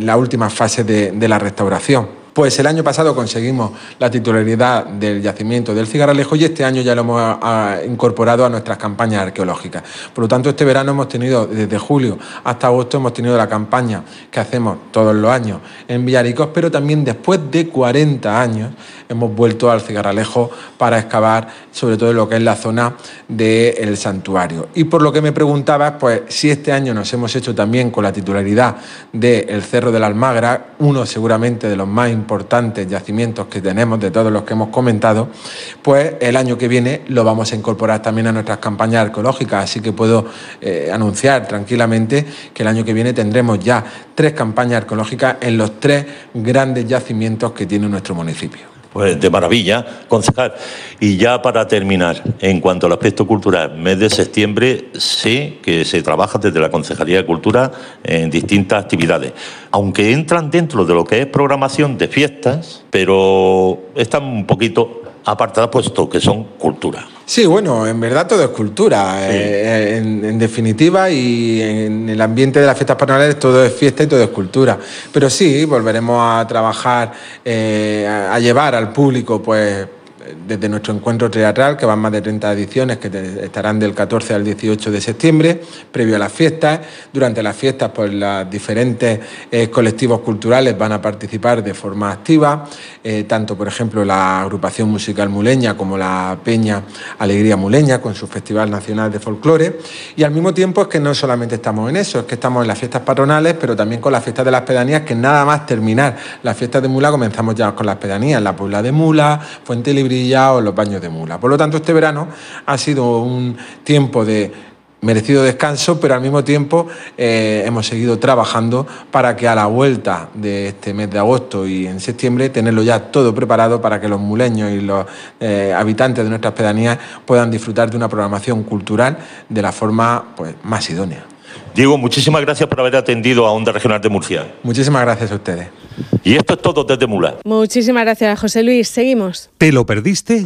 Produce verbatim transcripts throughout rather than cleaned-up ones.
la última fase de, de la restauración. Pues el año pasado conseguimos la titularidad del yacimiento del Cigarralejo y este año ya lo hemos a, a, incorporado a nuestras campañas arqueológicas. Por lo tanto, este verano hemos tenido, desde julio hasta agosto, hemos tenido la campaña que hacemos todos los años en Villaricos, pero también después de cuarenta años hemos vuelto al Cigarralejo para excavar sobre todo lo que es la zona del santuario. Y por lo que me preguntabas, pues si este año nos hemos hecho también con la titularidad del Cerro de la Almagra, uno seguramente de los más importantes yacimientos que tenemos, de todos los que hemos comentado, pues el año que viene lo vamos a incorporar también a nuestras campañas arqueológicas, así que puedo eh, anunciar tranquilamente que el año que viene tendremos ya tres campañas arqueológicas en los tres grandes yacimientos que tiene nuestro municipio. Pues de maravilla, concejal. Y ya para terminar, en cuanto al aspecto cultural, mes de septiembre sé que se trabaja desde la Concejalía de Cultura en distintas actividades, aunque entran dentro de lo que es programación de fiestas, pero están un poquito apartadas puesto que son cultura. Sí, bueno, en verdad todo es cultura, sí. eh, en, en definitiva, y en el ambiente de las fiestas patronales todo es fiesta y todo es cultura. Pero sí, volveremos a trabajar, eh, a, a llevar al público, pues, desde nuestro encuentro teatral, que van más de treinta ediciones, que te, estarán del catorce al dieciocho de septiembre, previo a las fiestas. Durante las fiestas, pues los diferentes eh, colectivos culturales van a participar de forma activa, eh, tanto, por ejemplo, la agrupación musical muleña como la Peña Alegría Muleña, con su Festival Nacional de Folclore. Y al mismo tiempo es que no solamente estamos en eso, es que estamos en las fiestas patronales, pero también con las fiestas de las pedanías, que nada más terminar las fiestas de Mula comenzamos ya con las pedanías, la Puebla de Mula, Fuente Libre o los baños de Mula. Por lo tanto, este verano ha sido un tiempo de merecido descanso, pero al mismo tiempo eh, hemos seguido trabajando para que a la vuelta de este mes de agosto y en septiembre tenerlo ya todo preparado para que los muleños y los eh, habitantes de nuestras pedanías puedan disfrutar de una programación cultural de la forma, pues, más idónea. Diego, muchísimas gracias por haber atendido a Onda Regional de Murcia. Muchísimas gracias a ustedes. Y esto es todo desde Mula. Muchísimas gracias, José Luis. Seguimos. ¿Te lo perdiste?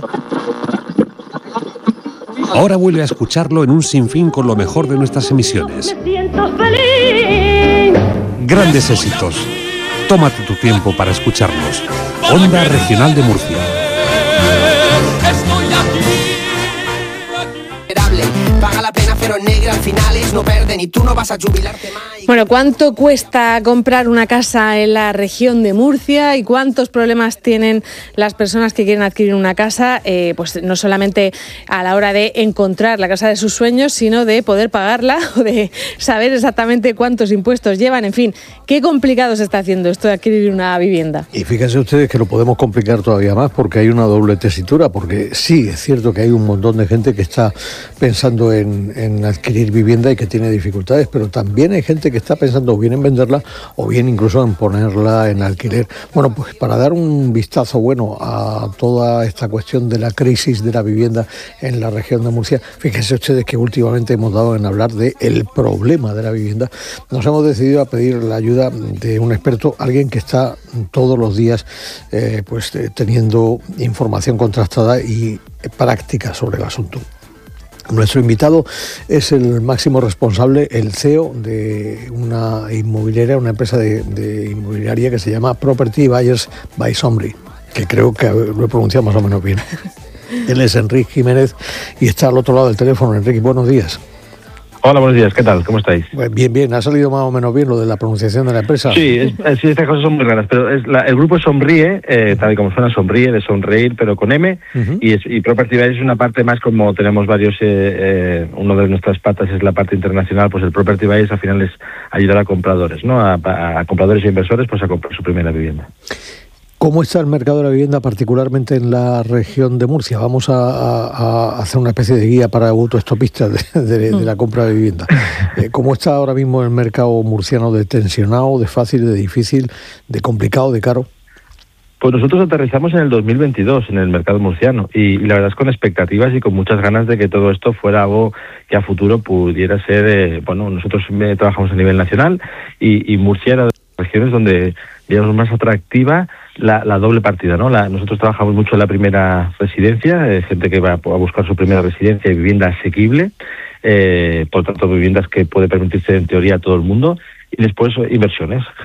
Ahora vuelve a escucharlo en un sinfín con lo mejor de nuestras emisiones. Me siento feliz. Grandes éxitos. Tómate tu tiempo para escucharlos. Onda Regional de Murcia. Estoy aquí. Paga la pena, pero negra al final es no perden y tú no vas a jubilarte más. Bueno, ¿cuánto cuesta comprar una casa en la región de Murcia y cuántos problemas tienen las personas que quieren adquirir una casa? Eh, pues no solamente a la hora de encontrar la casa de sus sueños, sino de poder pagarla o de saber exactamente cuántos impuestos llevan. En fin, qué complicado se está haciendo esto de adquirir una vivienda. Y fíjense ustedes que lo podemos complicar todavía más porque hay una doble tesitura, porque sí, es cierto que hay un montón de gente que está pensando en, en adquirir vivienda y que tiene dificultades, pero también hay gente que está pensando o bien en venderla o bien incluso en ponerla en alquiler. Bueno, pues para dar un vistazo bueno a toda esta cuestión de la crisis de la vivienda en la región de Murcia, fíjense ustedes que últimamente hemos dado en hablar del problema de la vivienda. Nos hemos decidido a pedir la ayuda de un experto, alguien que está todos los días eh, pues eh, teniendo información contrastada y práctica sobre el asunto. Nuestro invitado es el máximo responsable, el C E O de una inmobiliaria, una empresa de, de inmobiliaria que se llama Property Buyers by Somri, que creo que lo he pronunciado más o menos bien. Él es Enrique Jiménez y está al otro lado del teléfono. Enrique, buenos días. Hola, buenos días, ¿qué tal? ¿Cómo estáis? Pues bien, bien, ha salido más o menos bien lo de la pronunciación de la empresa. Sí, es, sí, estas cosas son muy raras, pero es la, el grupo Sonríe, eh, tal y como suena, sonríe, de sonreír, pero con M, uh-huh. y, es, y Property Buyers es una parte más, como tenemos varios, eh, eh, uno de nuestras patas es la parte internacional, pues el Property Buyers al final es ayudar a compradores, ¿no? A, a, a compradores e inversores pues a comprar su primera vivienda. ¿Cómo está el mercado de la vivienda, particularmente en la región de Murcia? Vamos a, a, a hacer una especie de guía para autoestopistas de, de, de la compra de vivienda. ¿Cómo está ahora mismo el mercado murciano, de tensionado, de fácil, de difícil, de complicado, de caro? Pues nosotros aterrizamos en el dos mil veintidós en el mercado murciano y, y la verdad es con expectativas y con muchas ganas de que todo esto fuera algo que a futuro pudiera ser, eh, bueno, nosotros eh, trabajamos a nivel nacional y, y Murcia era de las regiones donde, digamos, más atractiva La, la doble partida, ¿no? La, nosotros trabajamos mucho en la primera residencia, eh, gente que va a buscar su primera residencia y vivienda asequible, eh, por tanto viviendas que puede permitirse en teoría a todo el mundo, y después inversiones.